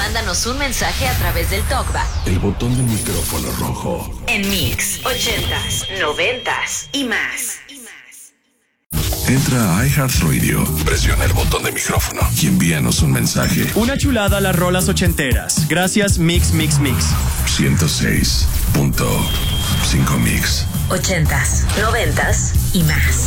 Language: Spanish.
mándanos un mensaje a través del TalkBack. El botón del micrófono rojo. En Mix, 80s, 90s y más. Entra a iHeartRadio, presiona el botón de micrófono y envíanos un mensaje. Una chulada a las rolas ochenteras. Gracias, Mix, Mix, Mix. 106.5 Mix. 80s, 90s y más.